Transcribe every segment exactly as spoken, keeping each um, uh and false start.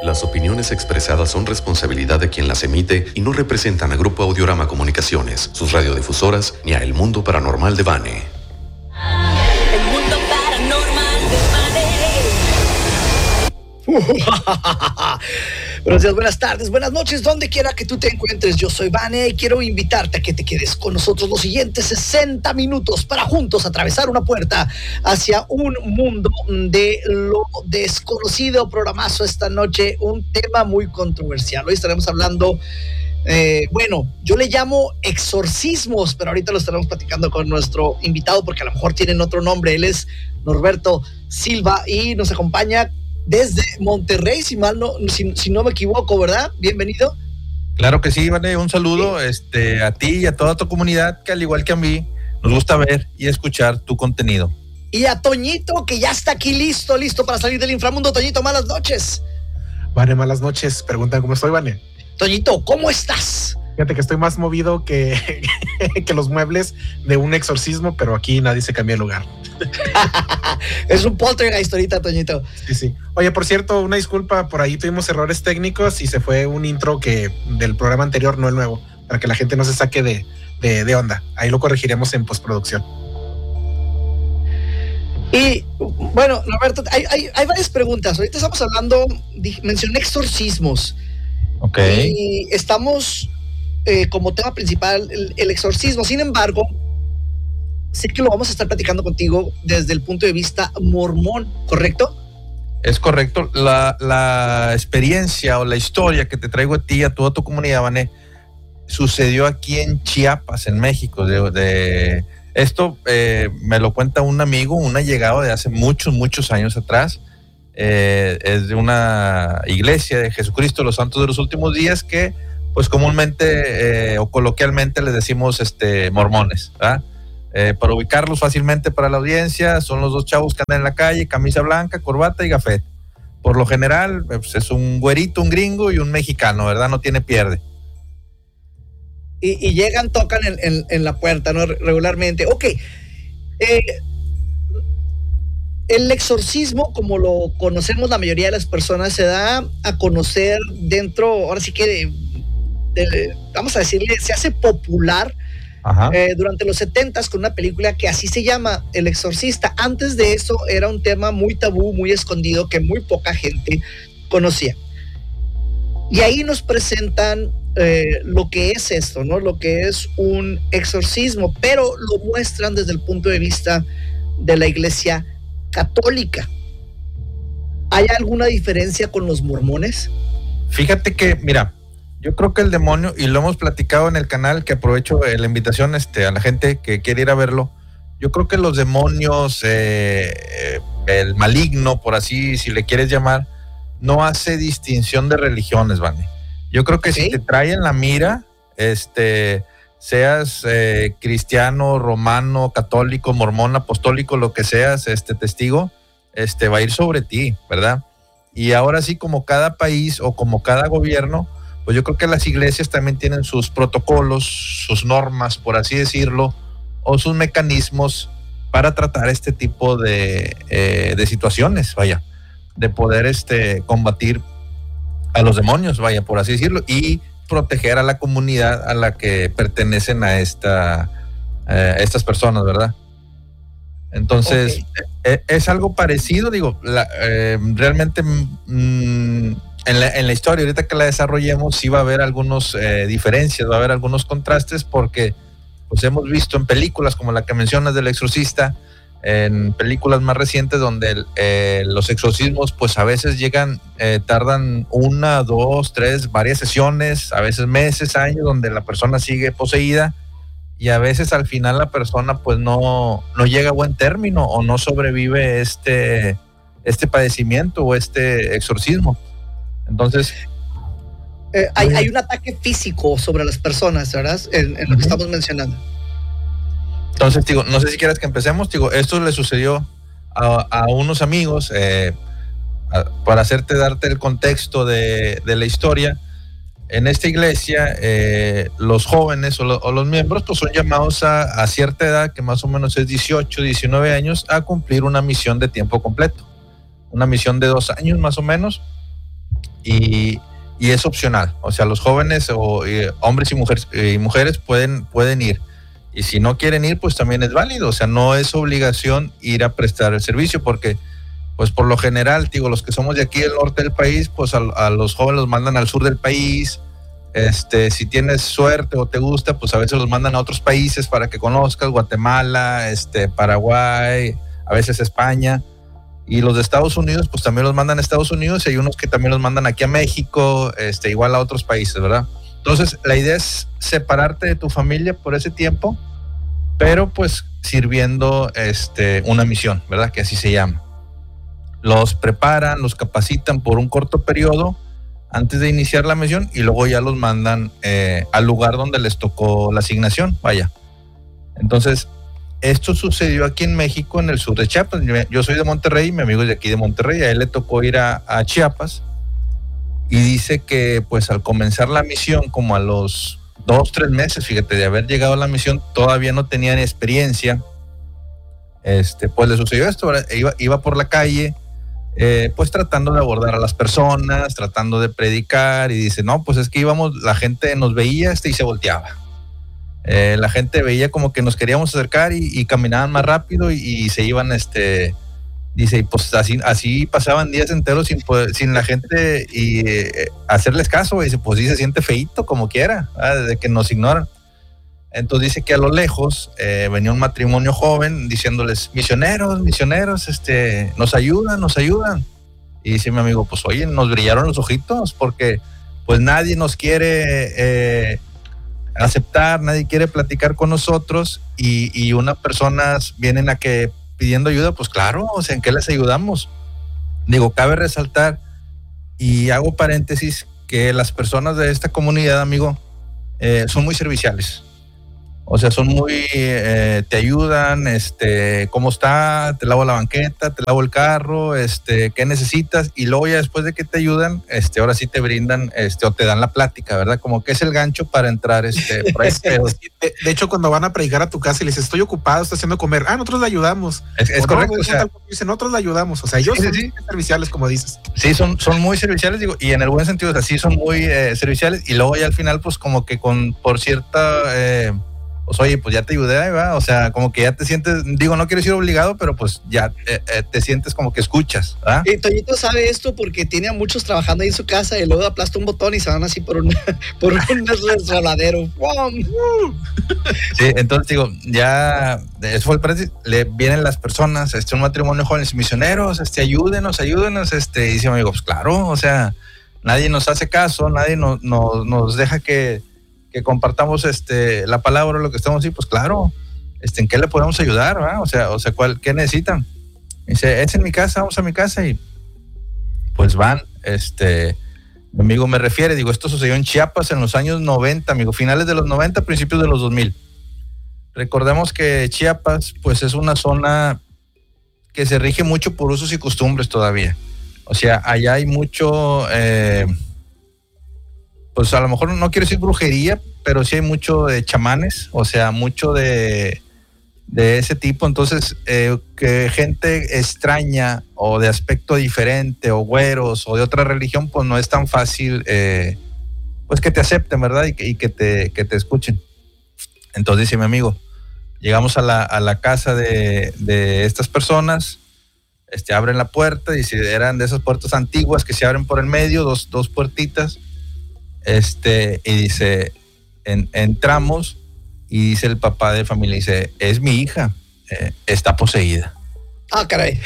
Las opiniones expresadas son responsabilidad de quien las emite y no representan a Grupo Audiorama Comunicaciones, sus radiodifusoras, ni a El Mundo Paranormal de Bane. El Mundo Paranormal de Bane. Buenos días, buenas tardes, buenas noches, donde quiera que tú te encuentres. Yo soy Bane y quiero invitarte a que te quedes con nosotros los siguientes sesenta minutos para juntos atravesar una puerta hacia un mundo de lo desconocido. Programazo esta noche, un tema muy controversial. Hoy estaremos hablando, eh, bueno, yo le llamo exorcismos, pero ahorita lo estaremos platicando con nuestro invitado porque a lo mejor tienen otro nombre. Él es Norberto Silva y nos acompaña desde Monterrey, si mal no, si, si no me equivoco, ¿verdad? Bienvenido. Claro que sí, Vane, un saludo sí. este, a ti y a toda tu comunidad, que al igual que a mí, nos gusta ver y escuchar tu contenido. Y a Toñito, que ya está aquí listo, listo para salir del inframundo. Toñito, malas noches. Vane, malas noches. Preguntan cómo estoy, Vane. Toñito, ¿cómo estás? Fíjate que estoy más movido que, que los muebles de un exorcismo, pero aquí nadie se cambia de lugar. Es un poltergeist ahorita, Toñito. Sí, sí. Oye, por cierto, una disculpa, por ahí tuvimos errores técnicos y se fue un intro que del programa anterior, no el nuevo, para que la gente no se saque de, de, de onda. Ahí lo corregiremos en postproducción. Y bueno, Roberto, hay, hay, hay varias preguntas. Ahorita estamos hablando, mencioné exorcismos. Ok. Y estamos eh, como tema principal el, el exorcismo. Sin embargo, sé que lo vamos a estar platicando contigo desde el punto de vista mormón, ¿correcto? Es correcto. La, la experiencia o la historia que te traigo a ti y a toda tu comunidad, Vane, sucedió aquí en Chiapas, en México. De, de esto eh, me lo cuenta un amigo, un allegado de hace muchos, muchos años atrás. Eh, es de una iglesia de Jesucristo de los Santos de los Últimos Días que, pues comúnmente eh, o coloquialmente les decimos este, mormones, ¿verdad? Eh, para ubicarlos fácilmente para la audiencia, son los dos chavos que andan en la calle, camisa blanca, corbata y gafet. Por lo general, pues es un güerito, un gringo y un mexicano, ¿verdad? No tiene pierde. Y, y llegan, tocan en, en, en la puerta, ¿no? Regularmente. Ok. Eh, el exorcismo, como lo conocemos la mayoría de las personas, se da a conocer dentro, ahora sí que, de, de, vamos a decirle, se hace popular. Eh, durante los setentas con una película que así se llama, El Exorcista. Antes de eso era un tema muy tabú, muy escondido, que muy poca gente conocía. Y ahí nos presentan eh, lo que es esto, ¿no? Lo que es un exorcismo, pero lo muestran desde el punto de vista de la Iglesia Católica. ¿Hay alguna diferencia con los mormones? Fíjate que, mira, yo creo que el demonio, y lo hemos platicado en el canal, que aprovecho la invitación este, a la gente que quiere ir a verlo, yo creo que los demonios, eh, el maligno, por así, si le quieres llamar, no hace distinción de religiones, Vane. Yo creo que ¿sí? Si te trae en la mira, este, seas eh, cristiano, romano, católico, mormón, apostólico, lo que seas, este testigo, este, va a ir sobre ti, ¿verdad? Y ahora sí, como cada país o como cada gobierno, pues yo creo que las iglesias también tienen sus protocolos, sus normas, por así decirlo, o sus mecanismos para tratar este tipo de, eh, de situaciones, vaya, de poder este, combatir a los demonios, vaya, por así decirlo, y proteger a la comunidad a la que pertenecen a esta, eh, estas personas, ¿verdad? Entonces, okay. eh, es algo parecido, digo, la, eh, realmente... Mmm, En la, en la historia, ahorita que la desarrollemos, sí va a haber algunas eh, diferencias, va a haber algunos contrastes, porque pues hemos visto en películas como la que mencionas del Exorcista, en películas más recientes donde eh, los exorcismos pues a veces llegan, eh, tardan una, dos, tres, varias sesiones, a veces meses, años, donde la persona sigue poseída y a veces al final la persona pues no, no llega a buen término o no sobrevive este, este padecimiento o este exorcismo. Entonces, eh, hay, hay un ataque físico sobre las personas, ¿verdad? En, en lo que estamos mencionando. Entonces, digo, no sé si quieres que empecemos. Digo, esto le sucedió a, a unos amigos, eh, a, para hacerte, darte el contexto de, de la historia. En esta iglesia, eh, los jóvenes o, lo, o los miembros, pues son llamados a, a cierta edad, que más o menos es dieciocho, diecinueve años, a cumplir una misión de tiempo completo. Una misión de dos años más o menos. y, y es opcional. O sea, los jóvenes o eh, hombres y mujeres, eh, y mujeres pueden, pueden ir. Y si no quieren ir, pues también es válido. O sea, no es obligación ir a prestar el servicio, porque pues por lo general, digo, los que somos de aquí del norte del país, pues a, a los jóvenes los mandan al sur del país. Este, si tienes suerte o te gusta, pues a veces los mandan a otros países para que conozcas, Guatemala, este, Paraguay, a veces España. Y los de Estados Unidos, pues también los mandan a Estados Unidos, y hay unos que también los mandan aquí a México, este, igual a otros países, ¿verdad? Entonces, la idea es separarte de tu familia por ese tiempo, pero pues sirviendo este, una misión, ¿verdad? Que así se llama. Los preparan, los capacitan por un corto periodo antes de iniciar la misión, y luego ya los mandan eh, al lugar donde les tocó la asignación, vaya. Entonces, esto sucedió aquí en México, en el sur de Chiapas. Yo soy de Monterrey, mi amigo es de aquí de Monterrey, a él le tocó ir a, a Chiapas, y dice que pues al comenzar la misión, como a los dos, tres meses, fíjate, de haber llegado a la misión, todavía no tenían experiencia. Este, pues le sucedió esto, iba, iba por la calle, Eh, pues tratando de abordar a las personas, tratando de predicar, y dice, no, pues es que íbamos, la gente nos veía este, y se volteaba. Eh, la gente veía como que nos queríamos acercar y, y caminaban más rápido y, y se iban, este, dice, y pues así, así pasaban días enteros sin, poder, sin la gente y eh, hacerles caso, y dice, pues sí se siente feíto como quiera, ¿verdad? De que nos ignoran. Entonces dice que a lo lejos eh, venía un matrimonio joven diciéndoles, misioneros, misioneros, este, nos ayudan, nos ayudan. Y dice mi amigo, pues oye, nos brillaron los ojitos, porque pues nadie nos quiere eh, aceptar, nadie quiere platicar con nosotros, y, y unas personas vienen a que pidiendo ayuda, pues claro, o sea, ¿en qué les ayudamos? Digo, cabe resaltar, y hago paréntesis, que las personas de esta comunidad, amigo, eh, son muy serviciales. O sea, son muy, eh, te ayudan, este, ¿cómo está? Te lavo la banqueta, te lavo el carro, este, ¿qué necesitas? Y luego ya después de que te ayudan, este, ahora sí te brindan, este, o te dan la plática, ¿verdad? Como que es el gancho para entrar, este, por ahí. Pero, de, de hecho, cuando van a predicar a tu casa y les dices, estoy ocupado, estoy haciendo comer, ah, nosotros le ayudamos. Es, es correcto. No, o sea, dicen, nosotros le ayudamos. O sea, ellos sí, son sí, serviciales, como dices. Sí, son, son muy serviciales, digo, y en el buen sentido, o sea, sí son muy eh, serviciales, y luego ya al final, pues como que con, por cierta... Eh, pues oye, pues ya te ayudé, ¿verdad? O sea, como que ya te sientes, digo, no quiero decir obligado, pero pues ya eh, eh, te sientes como que escuchas, ¿verdad? Y Toñito sabe esto porque tiene a muchos trabajando ahí en su casa, y luego aplasta un botón y se van así por un, por un resbaladero. Sí, entonces digo, ya, eso fue el paréntesis, le vienen las personas, este, un matrimonio jóvenes misioneros, este, ayúdenos, ayúdenos, este, y dice mi amigo, pues claro, o sea, nadie nos hace caso, nadie nos, nos, nos deja que que compartamos este, la palabra, lo que estamos así, pues claro, este, ¿en qué le podemos ayudar? ¿verdad? O sea, o sea ¿cuál, ¿qué necesitan? Dice, es en mi casa, vamos a mi casa, y pues van, este, mi amigo me refiere, digo, esto sucedió en Chiapas en los años noventa, amigo, finales de los noventa, principios de los dos mil. Recordemos que Chiapas, pues es una zona que se rige mucho por usos y costumbres todavía. O sea, allá hay mucho... Eh, pues a lo mejor no quiero decir brujería, pero sí hay mucho de chamanes, o sea, mucho de, de ese tipo. Entonces, eh, que gente extraña o de aspecto diferente, o güeros, o de otra religión, pues no es tan fácil, eh, pues que te acepten, ¿verdad? Y que, y que, te, que te escuchen. Entonces dice mi amigo, llegamos a la, a la casa de, de estas personas, este, abren la puerta, y si eran de esas puertas antiguas que se abren por el medio, dos, dos puertitas. Este, y dice, en, entramos, y dice el papá de familia, dice, es mi hija, eh, está poseída. Ah, caray.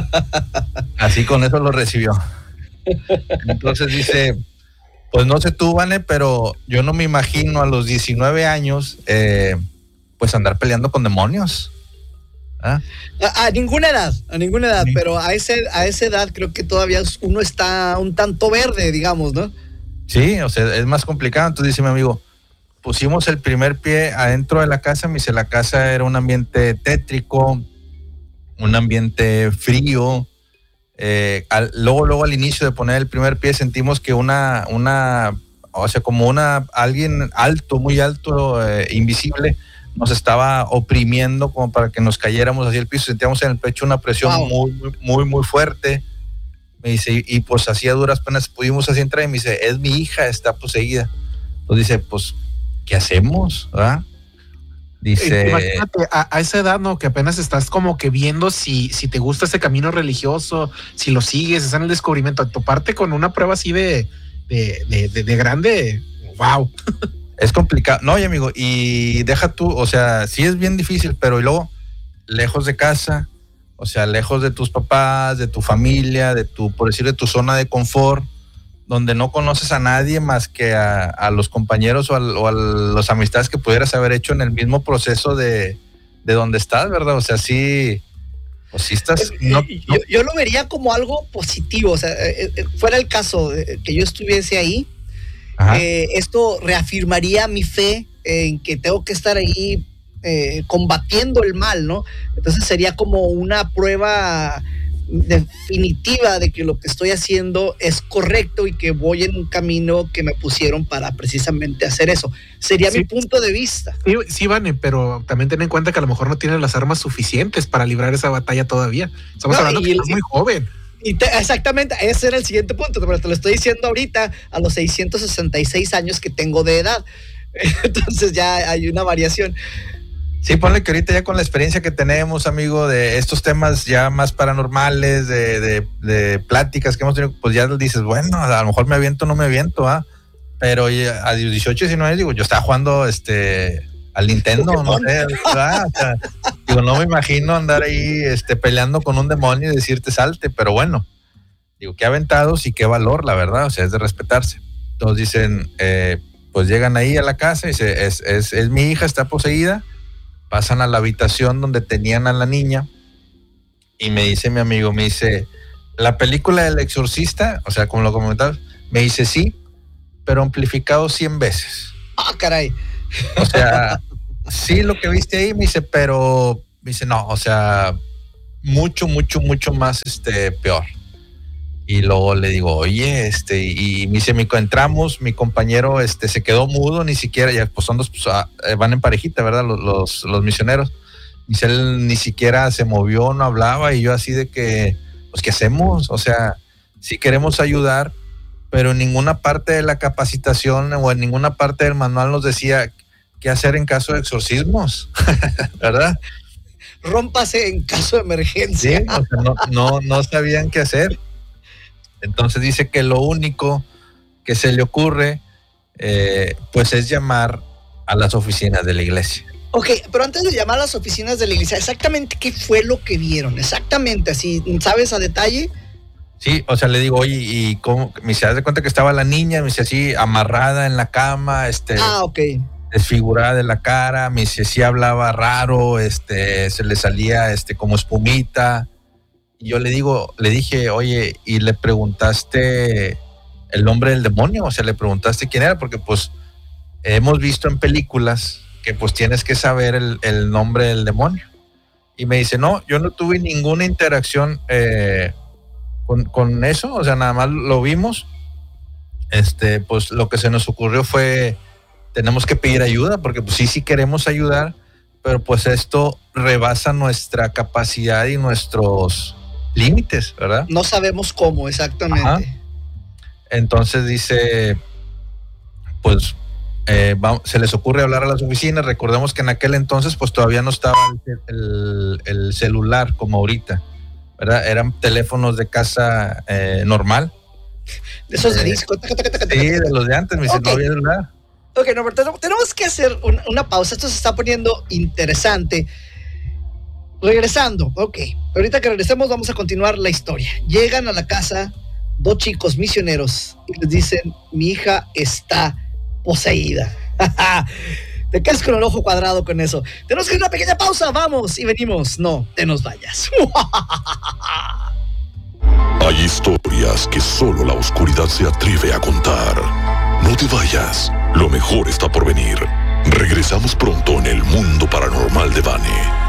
Así con eso lo recibió. Entonces dice, pues no sé tú, Vane, pero yo no me imagino a los diecinueve años, eh, pues andar peleando con demonios. ¿Ah? A, a ninguna edad, a ninguna edad, sí. Pero a, ese, a esa edad creo que todavía uno está un tanto verde, digamos, ¿no? Sí, o sea, es más complicado. Entonces dice mi amigo, pusimos el primer pie adentro de la casa, me dice, la casa era un ambiente tétrico, un ambiente frío. Eh, al, luego, luego al inicio de poner el primer pie sentimos que una, una, o sea, como una, alguien alto, muy alto, eh, invisible, nos estaba oprimiendo como para que nos cayéramos hacia el piso. Sentíamos en el pecho una presión wow. muy, muy, muy, muy fuerte. Me dice, y, y pues así a duras penas pudimos así entrar y me dice, es mi hija, está poseída. Entonces dice, pues, ¿qué hacemos? ¿verdad? Dice... Imagínate, a, a esa edad, ¿no? Que apenas estás como que viendo si, si te gusta ese camino religioso, si lo sigues, está en el descubrimiento, toparte con una prueba así de, de, de, de, de grande, wow. Es complicado. No, y amigo, y deja tú, o sea, sí es bien difícil, pero y luego, lejos de casa, o sea, lejos de tus papás, de tu familia, de tu, por decir, de tu zona de confort, donde no conoces a nadie más que a, a los compañeros o a, o a las amistades que pudieras haber hecho en el mismo proceso de, de donde estás, ¿verdad? O sea, sí, pues sí estás... No, no. Yo, yo lo vería como algo positivo, o sea, eh, eh, fuera el caso de que yo estuviese ahí, eh, esto reafirmaría mi fe en que tengo que estar ahí eh, combatiendo el mal, ¿no? Entonces sería como una prueba definitiva de que lo que estoy haciendo es correcto y que voy en un camino que me pusieron para precisamente hacer eso. Sería sí, mi punto de vista. Sí, sí, Vane, pero también ten en cuenta que a lo mejor no tienes las armas suficientes para librar esa batalla todavía. Estamos no, hablando que estás muy joven. Y te, exactamente, ese era el siguiente punto, pero te lo estoy diciendo ahorita a los seiscientos sesenta y seis años que tengo de edad. Entonces ya hay una variación. Sí, ponle que ahorita ya con la experiencia que tenemos, amigo, de estos temas ya más paranormales, de, de, de pláticas que hemos tenido, pues ya dices, bueno, a lo mejor me aviento o no me aviento, ¿ah? Pero a dieciocho, diecinueve, digo, yo estaba jugando este al Nintendo, no sé, ¿verdad? O sea, digo, no me imagino andar ahí este, peleando con un demonio y decirte salte, pero bueno, digo, qué aventados y qué valor, la verdad, o sea, es de respetarse. Entonces dicen, eh, pues llegan ahí a la casa y dice, es, es, es mi hija, está poseída. Pasan a la habitación donde tenían a la niña y me dice mi amigo, me dice, la película del exorcista, o sea, como lo comentabas, me dice sí, pero amplificado cien veces. Ah, caray. O sea, sí lo que viste ahí, me dice, pero, me dice, no, o sea, mucho, mucho, mucho más este, peor. Y luego le digo, oye, este, y me dice, mi, entramos, mi compañero este, se quedó mudo, ni siquiera, ya pues son dos, pues, van en parejita, ¿verdad? Los, los, los misioneros. Dice, él ni siquiera se movió, no hablaba, y yo así de que, pues, ¿qué hacemos? O sea, sí queremos ayudar, pero en ninguna parte de la capacitación o en ninguna parte del manual nos decía qué hacer en caso de exorcismos, ¿verdad? Rómpase en caso de emergencia. Sí, o sea, no, no, no sabían qué hacer. Entonces dice que lo único que se le ocurre, eh, pues es llamar a las oficinas de la iglesia. Ok, pero antes de llamar a las oficinas de la iglesia, exactamente qué fue lo que vieron, exactamente, así, ¿sabes a detalle? Sí, o sea, le digo, oye, ¿y cómo? Me dice, haz de cuenta que estaba la niña, me dice así, amarrada en la cama, este, ah, ok, desfigurada de la cara, me dice, sí hablaba raro, este, se le salía, este, como espumita. Yo le digo, le dije, oye, ¿y le preguntaste el nombre del demonio? O sea, le preguntaste quién era, porque pues hemos visto en películas que pues tienes que saber el, el nombre del demonio. Y me dice, no, yo no tuve ninguna interacción eh, con, con eso, o sea, nada más lo vimos. Este, pues lo que se nos ocurrió fue, tenemos que pedir ayuda, porque pues sí, sí queremos ayudar, pero pues esto rebasa nuestra capacidad y nuestros límites, ¿verdad? No sabemos cómo exactamente. Ajá. Entonces dice, pues eh, va, se les ocurre hablar a las oficinas. Recordemos que en aquel entonces pues todavía no estaba el, el, el celular como ahorita, ¿verdad? Eran teléfonos de casa eh, normal. De esos de eh, disco. Sí, de los de antes, me dice, okay. No había celular. Ok, Norberto, tenemos que hacer una, una pausa. Esto se está poniendo interesante. Regresando, ok. Ahorita que regresemos vamos a continuar la historia. Llegan a la casa dos chicos misioneros y les dicen, mi hija está poseída. Te quedas con el ojo cuadrado con eso. Tenemos que ir a una pequeña pausa, vamos y venimos. No, te nos vayas. Hay historias que solo la oscuridad se atreve a contar. No te vayas, lo mejor está por venir. Regresamos pronto en el mundo paranormal de Vane.